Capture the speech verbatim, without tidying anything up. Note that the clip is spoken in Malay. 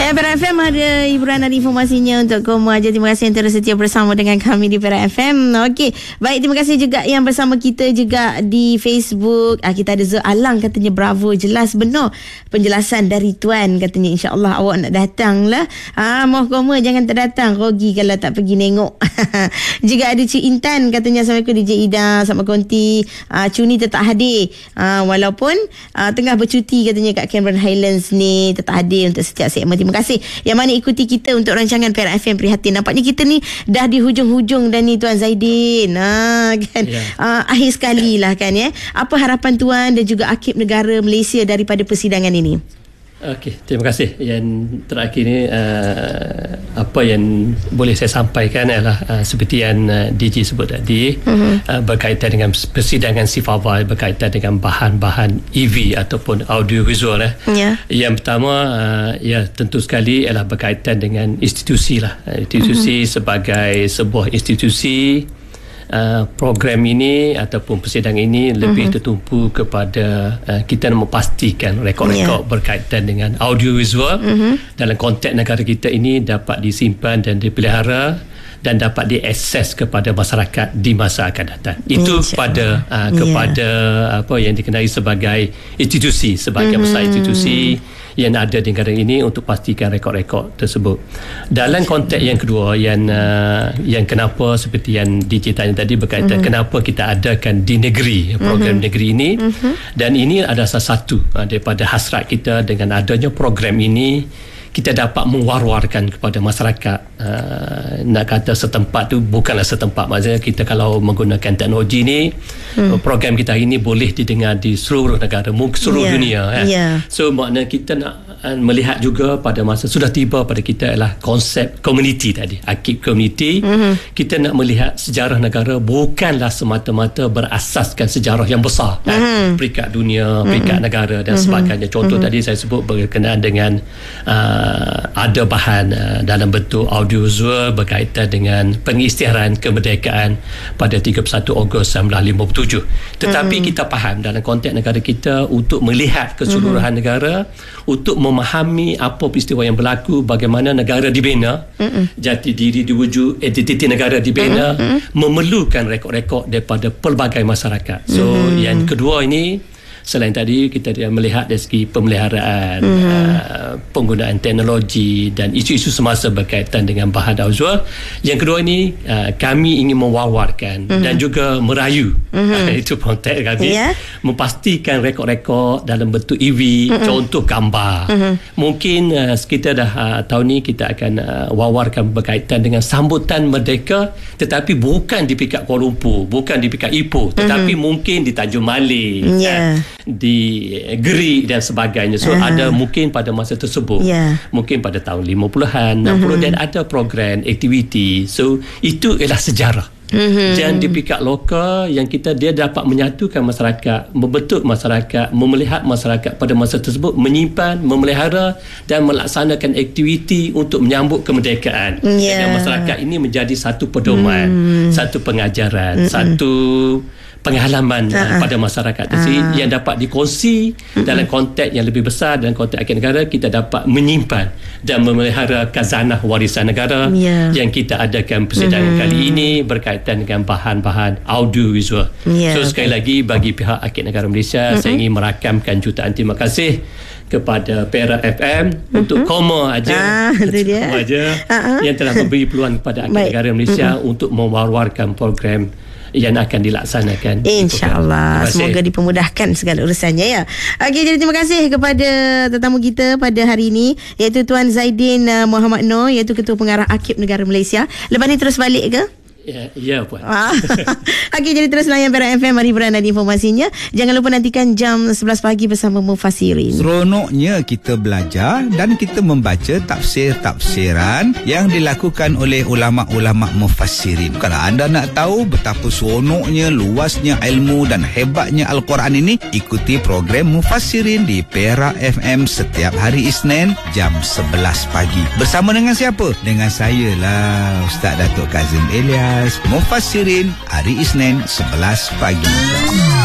Ya, Perak F M ada hiburan dan informasinya untuk kamu aja. Terima kasih yang terus setia bersama dengan kami di Perak F M. Okey, baik, terima kasih juga yang bersama kita juga di Facebook. Ah, kita ada Zul Alang katanya bravo, jelas benar penjelasan dari Tuan, katanya insya-Allah awak nak datang lah. Ah, moh kamu jangan terdatang, rugi kalau tak pergi nengok. Juga ada Cik Intan katanya Assalamualaikum D J Ida, sama konti. Ah, Cuni tetap hadir. Ah, walaupun ah, tengah bercuti katanya kat Cameron Highlands ni, tetap hadir untuk setiap segmen. Terima kasih yang mana ikuti kita untuk rancangan Perak F M Prihatin. Nampaknya kita ni dah di hujung-hujung dah ni Tuan Zaidin. Ha, kan? Yeah. Uh, akhir sekali lah kan ya. Apa harapan Tuan dan juga Akib Negara Malaysia daripada persidangan ini? Okey, terima kasih. Yang terakhir ni uh, apa yang boleh saya sampaikan adalah uh, seperti yang uh, D J sebut tadi, uh-huh. uh, berkaitan dengan persidangan Sifawa, berkaitan dengan bahan-bahan E V ataupun audiovisual. Eh. Yeah. Yang pertama uh, ya tentu sekali adalah berkaitan dengan institusi lah. Institusi uh-huh. sebagai sebuah institusi. Uh, program ini ataupun persidangan ini lebih uh-huh. tertumpu kepada uh, kita nak memastikan rekod-rekod yeah. berkaitan dengan audiovisual uh-huh. dalam konteks negara kita ini dapat disimpan dan dipelihara dan dapat diakses kepada masyarakat di masa akan datang. Itu pada uh, kepada yeah. apa yang dikenali sebagai institusi, sebagai uh-huh. besar institusi yang ada di negara ini untuk pastikan rekod-rekod tersebut. Dalam konteks yang kedua, yang uh, yang kenapa seperti yang D J tanya tadi berkaitan uh-huh. kenapa kita adakan di negeri program uh-huh. negeri ini, uh-huh. dan ini adalah salah satu uh, daripada hasrat kita dengan adanya program ini. Kita dapat mewar-warkan kepada masyarakat, uh, nak kata setempat tu bukanlah setempat, maksudnya kita kalau menggunakan teknologi ni hmm. program kita ini boleh didengar di seluruh negara, mungkin seluruh yeah. dunia eh. yeah. So makna kita nak uh, melihat juga pada masa sudah tiba pada kita adalah konsep community tadi, Akib community. hmm. Kita nak melihat sejarah negara bukanlah semata-mata berasaskan sejarah yang besar hmm. eh, peringkat dunia, peringkat hmm. negara dan hmm. sebagainya. Contoh hmm. tadi saya sebut berkenaan dengan uh, ada bahan uh, dalam bentuk audiovisual berkaitan dengan pengisytiharan kemerdekaan pada tiga puluh satu Ogos seribu sembilan ratus lima puluh tujuh. Tetapi mm-hmm. kita faham dalam konteks negara kita untuk melihat keseluruhan mm-hmm. negara, untuk memahami apa peristiwa yang berlaku, bagaimana negara dibina, mm-hmm. jati diri diwujud, identiti negara dibina, mm-hmm. memerlukan rekod-rekod daripada pelbagai masyarakat. So mm-hmm. yang kedua ini, selain tadi kita melihat dari segi pemeliharaan, mm-hmm. uh, penggunaan teknologi dan isu-isu semasa berkaitan dengan bahan audiovisual. Yang kedua ini uh, kami ingin mewar-warkan mm-hmm. dan juga merayu, mm-hmm. uh, itu konteks kami, yeah. memastikan rekod-rekod dalam bentuk E V, mm-hmm. contoh gambar. Mm-hmm. Mungkin uh, sekitar dah uh, tahun ni kita akan uh, war-warkan berkaitan dengan sambutan merdeka, tetapi bukan di pikat Kuala Lumpur, bukan di pikat Ipoh, tetapi mm-hmm. mungkin di Tanjung Malay, yeah. uh, di Gerik dan sebagainya. So uh-huh. ada mungkin pada masa tersebut, yeah. mungkin pada tahun lima puluhan, enam puluh uh-huh. dan ada program aktiviti. So itu ialah sejarah. Uh-huh. Dan di pihak lokal yang kita dia dapat menyatukan masyarakat, membentuk masyarakat, memelihat masyarakat pada masa tersebut, menyimpan, memelihara dan melaksanakan aktiviti untuk menyambut kemerdekaan. Yeah. Dan masyarakat ini menjadi satu pedoman, uh-huh. satu pengajaran, uh-huh. satu pengalaman uh-huh. pada masyarakat uh-huh. yang dapat dikongsi uh-huh. dalam konteks yang lebih besar. Dalam konteks akhir negara, kita dapat menyimpan dan memelihara khazanah warisan negara yeah. yang kita adakan persidangan uh-huh. kali ini berkaitan dengan bahan-bahan audiovisual. Yeah, so sekali okay. lagi bagi pihak Akib Negara Malaysia, uh-huh. saya ingin merakamkan jutaan terima kasih kepada Perak F M uh-huh. untuk koma aja, ah, koma aja uh-huh. yang telah memberi peluang kepada Akib Negara Malaysia uh-huh. untuk mewar-warkan program yang akan dilaksanakan. InsyaAllah. Semoga dipermudahkan segala urusannya ya. Okey, jadi terima kasih kepada tetamu kita pada hari ini, iaitu Tuan Zaidin uh, Muhammad Noor, iaitu Ketua Pengarah Akib Negara Malaysia. Lepas ni terus balik ke? Ya, ya puan. Ah. Okey, jadi terus layan Perak F M, mari beran ada informasinya. Jangan lupa nantikan jam sebelas pagi bersama Mufassirin. Seronoknya kita belajar dan kita membaca tafsir-tafsiran yang dilakukan oleh ulama-ulama mufassirin. Kalau anda nak tahu betapa seronoknya, luasnya ilmu dan hebatnya Al-Quran ini, ikuti program Mufassirin di Perak F M setiap hari Isnin jam sebelas pagi. Bersama dengan siapa? Dengan saya lah, Ustaz Datuk Kazim Elias. Mufassirin hari Isnin sebelas pagi.